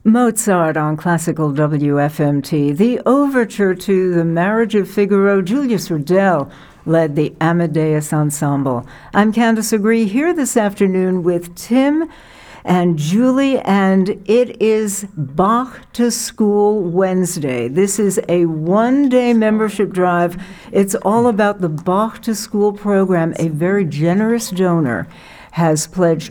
Mozart on classical WFMT. The overture to The Marriage of Figaro, Julius Riddell led the Amadeus Ensemble. I'm Candace Agree here this afternoon with Tim and Julie, and it is Bach to School Wednesday. This is a one-day membership drive. It's all about the Bach to School program. A very generous donor has pledged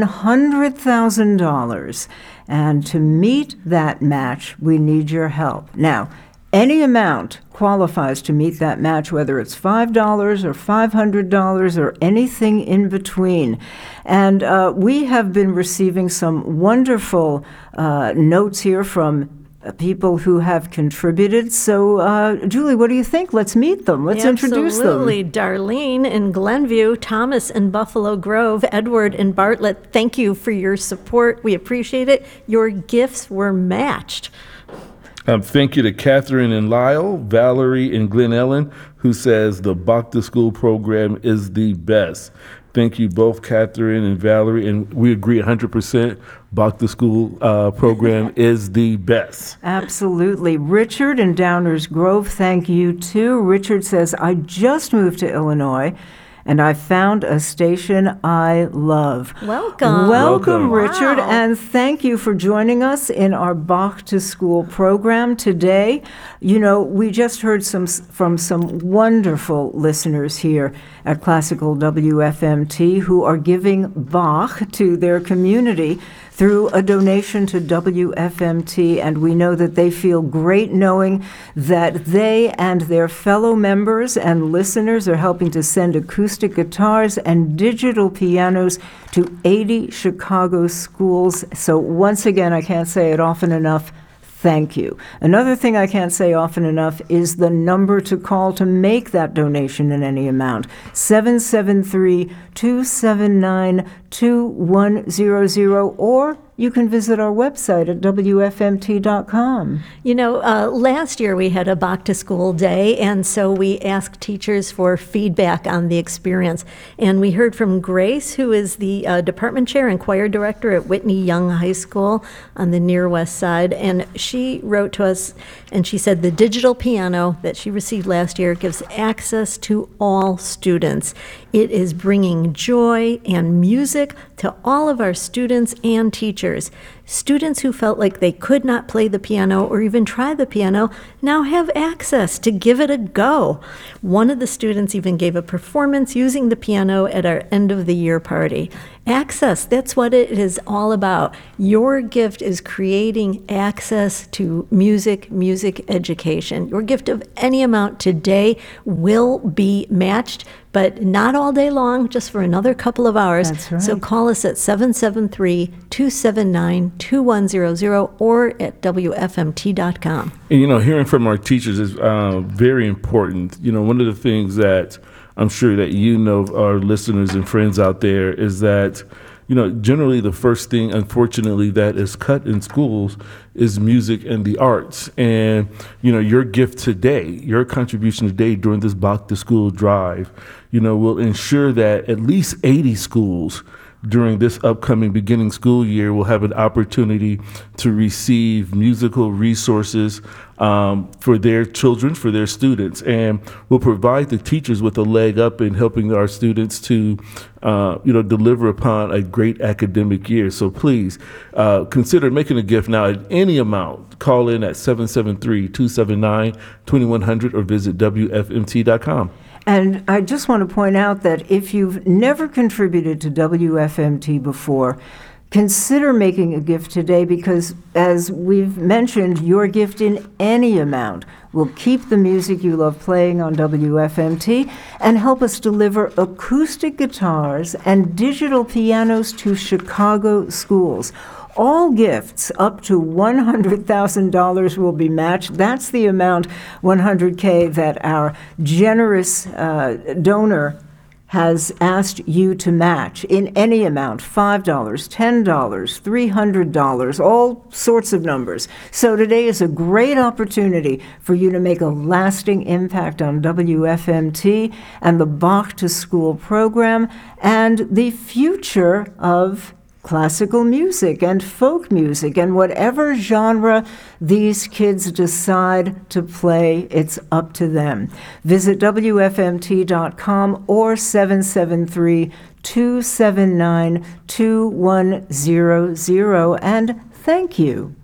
$100,000. And to meet that match, we need your help. Now, any amount qualifies to meet that match, whether it's $5 or $500 or anything in between. And we have been receiving some wonderful notes here from people who have contributed. So, Julie, what do you think? Let's meet them. Let's introduce them. Absolutely. Darlene in Glenview, Thomas in Buffalo Grove, Edward in Bartlett, thank you for your support. We appreciate it. Your gifts were matched. Thank you to Catherine in Lyle, Valerie in Glen Ellen, who says the Bach to School program is the best. Thank you both, Catherine and Valerie, and we agree 100%. Bach to School program is the best. Absolutely. Richard in Downers Grove, thank you too. Richard says, I just moved to Illinois, and I found a station I love. Welcome, Richard, wow. And thank you for joining us in our Bach to School program today. You know, we just heard from some wonderful listeners here at Classical WFMT who are giving Bach to their community through a donation to WFMT, and we know that they feel great knowing that they and their fellow members and listeners are helping to send acoustic guitars and digital pianos to 80 Chicago schools. So once again, I can't say it often enough, thank you. Another thing I can't say often enough is the number to call to make that donation in any amount, 773-279-2100, or you can visit our website at WFMT.com. You know, last year we had a Bach to School day, and so we asked teachers for feedback on the experience. And we heard from Grace, who is the department chair and choir director at Whitney Young High School on the Near West Side. And she wrote to us, and she said the digital piano that she received last year gives access to all students. It is bringing joy and music to all of our students and teachers. Students who felt like they could not play the piano or even try the piano now have access to give it a go. One of the students even gave a performance using the piano at our end of the year party. Access, that's what it is all about. Your gift is creating access to music education. Your gift of any amount today will be matched, but not all day long, just for another couple of hours. That's right. So call us at 773-279-2100 or at WFMT.com. And, you know, hearing from our teachers is very important. You know, one of the things that I'm sure that you know, our listeners and friends out there, is that, you know, generally the first thing, unfortunately, that is cut in schools is music and the arts. And, you know, your gift today, your contribution today during this Bach to School drive, you know, will ensure that at least 80 schools during this upcoming beginning school year will have an opportunity to receive musical resources for their children, for their students, and will provide the teachers with a leg up in helping our students to, deliver upon a great academic year. So please consider making a gift now at any amount. Call in at 773-279-2100 or visit WFMT.com. And I just want to point out that if you've never contributed to WFMT before, consider making a gift today, because as we've mentioned, your gift in any amount will keep the music you love playing on WFMT and help us deliver acoustic guitars and digital pianos to Chicago schools. All gifts up to $100,000 will be matched. That's the amount, $100K, that our generous donor has asked you to match in any amount, $5, $10, $300, all sorts of numbers. So today is a great opportunity for you to make a lasting impact on WFMT and the Bach to School program and the future of classical music and folk music and whatever genre these kids decide to play, it's up to them. Visit WFMT.com or 773-279-2100, and thank you.